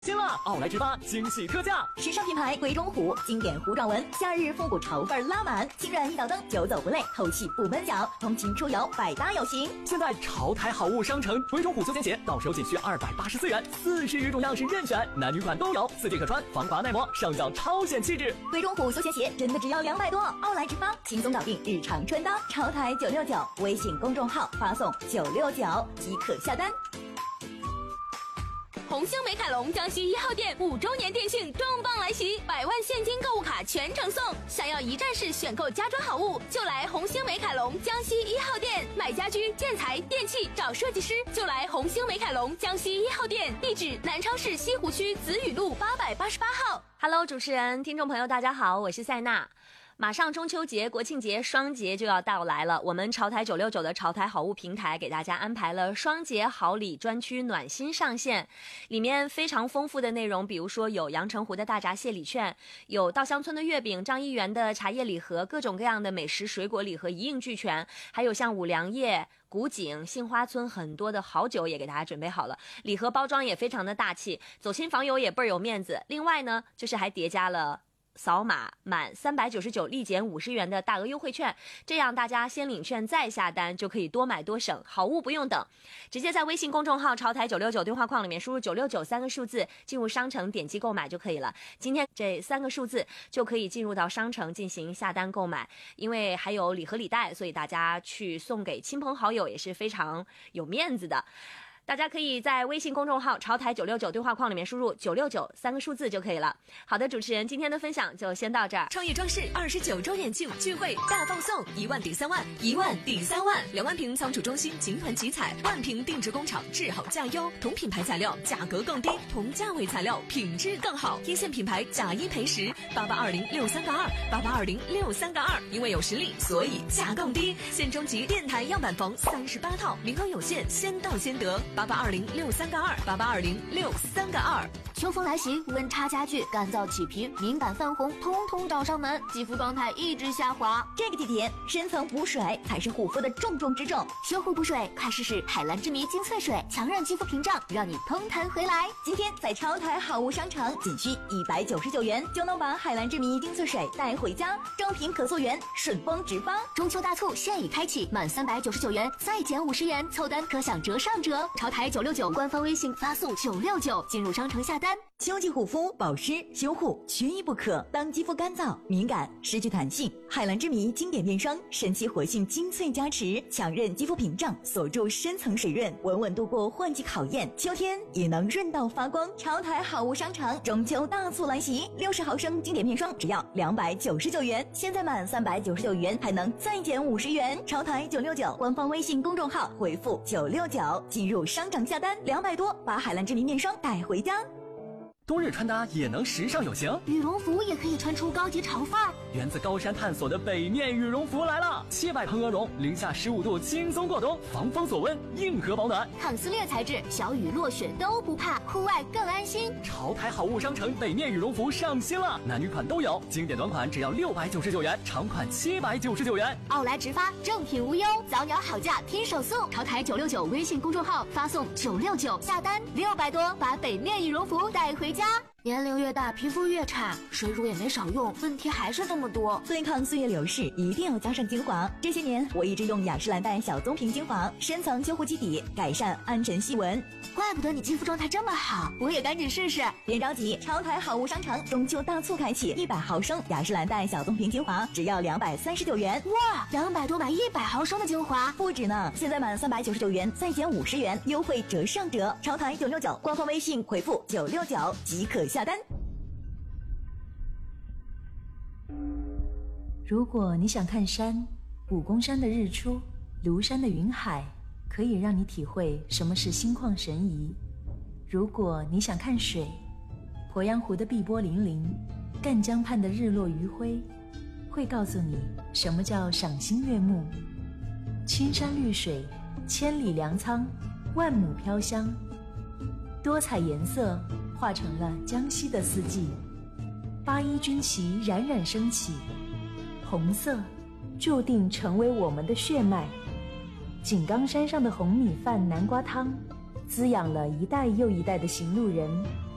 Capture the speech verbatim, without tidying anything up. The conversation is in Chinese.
新了，奥莱直发惊喜特价， 时尚品牌鬼冢虎经典糊状纹，夏日复古潮范拉满，轻软一脚蹬，久走不累，透气不闷脚，通勤出游百搭有型。 现在潮台好物商城鬼冢虎休闲鞋到手仅需二百八十四元，四十余种样式任选，男女款都有，四季可穿，防滑耐磨，上脚超显气质。 鬼冢虎休闲鞋真的只要两百多，奥莱直发轻松搞定日常穿搭，潮台九六九，微信公众号发送九六九即可下单。 红星美凯龙江西一号店五周年店庆重磅来袭，百万现金购物卡全程送。想要一站式选购家装好物，就来红星美凯龙江西一号店。买家居、建材、电器找设计师，就来红星美凯龙江西一号店。地址：南超市西湖区子宇路八百八十八号。 Hello， 主持人、听众朋友，大家好，我是塞娜。马上中秋节、国庆节、双节就要到来了，我们潮台九六九的潮台好物平台给大家安排了双节好礼专区暖心上线，里面非常丰富的内容，比如说有阳澄湖的大闸蟹礼券，有稻香村的月饼、张一元的茶叶礼盒，各种各样的美食水果礼盒一应俱全，还有像五粮液、古井、杏花村很多的好酒也给大家准备好了，礼盒包装也非常的大气，走亲访友也倍儿有面子。另外呢，就是还叠加了扫码满三百九十九立减五十元的大额优惠券，这样大家先领券再下单，就可以多买多省，好物不用等，直接在微信公众号潮台九六九对话框里面输入九六九三个数字，进入商城点击购买就可以了。今天这三个数字就可以进入到商城进行下单购买，因为还有礼盒礼袋，所以大家去送给亲朋好友也是非常有面子的。大家可以在微信公众号潮台九六九对话框里面输入九六九三个数字就可以了。好的，主持人今天的分享就先到这儿。 创业装饰二十九周年庆聚会大放送，一万抵三万，一万抵三万，两万平仓储中心集团集采，万平定制工厂质好价优，同品牌材料价格更低，同价位材料品质更好，一线品牌假一赔十，八八二零六三个二，八八二零六三个二，因为有实力，所以价更低。现征集电台样板房三十八套，名额有限，先到先得。八八二零六三个二，八八二零六三个二。 秋风来袭，温差加剧，干燥起皮，敏感泛红，通通找上门，肌肤状态一直下滑。 这个季节，深层补水才是护肤的重中之重。 修护补水，快试试海蓝之谜精粹水，强韧肌肤屏障，让你通弹回来。 今天在潮台好物商城，仅需一百九十九元就能把海蓝之谜精粹水带回家，正品可溯源，顺丰直发。 中秋大促现已开启，满三百九十九元再减五十元，凑单可享折上折。潮台九六九官方微信发送九六九进入商城下单。 秋季护肤保湿修护缺一不可，当肌肤干燥敏感失去弹性，海蓝之谜经典面霜神奇活性精粹加持，强韧肌肤屏障，锁住深层水润，稳稳度过换季考验，秋天也能润到发光。潮台好物商城中秋大促来袭，六十毫升经典面霜只要两百九十九元，现在满三百九十九元还能再减五十元。潮台九六九官方微信公众号回复九六九进入商场下单，两百多把海蓝之谜面霜带回家。 冬日穿搭也能时尚有型， 羽绒服也可以穿出高级潮范儿。 源自高山探索的北面羽绒服来了，七百蓬鹅绒，零下十五度轻松过冬，防风锁温，硬核保暖， 抗撕裂材质，小雨落雪都不怕，户外更安心。 潮台好物商城北面羽绒服上新了，男女款都有，经典短款只要六百九十九元，长款七百九十九元。 奥莱直发，正品无忧，早鸟好价拼手速。潮台九六九微信公众号发送九六九下单，六百多把北面羽绒服带回家。年龄越大，皮肤越差，水乳也没少用，问题还是这么多。 对抗岁月流逝，一定要加上精华。这些年，我一直用雅诗兰黛小棕瓶精华，深层修护基底，改善暗沉细纹。 怪不得你肌肤状态这么好，我也赶紧试试。 别着急，潮台好物商城中秋大促开启，一百毫升雅诗兰黛小棕瓶精华只要两百三十九元。 哇，两百多买一百毫升的精华， 不止呢！现在满三百九十九元再减五十元，优惠折上折。潮台九六九官方微信回复九六九即可下单。 如果你想看山，武功山的日出，庐山的云海，可以让你体会什么是心旷神怡。如果你想看水，鄱阳湖的碧波粼粼，赣江畔的日落余晖，会告诉你什么叫赏心悦目。青山绿水，千里粮仓，万亩飘香，多彩颜色化成了江西的四季。八一军旗冉冉升起，红色注定成为我们的血脉。井冈山上的红米饭南瓜汤，滋养了一代又一代的行路人。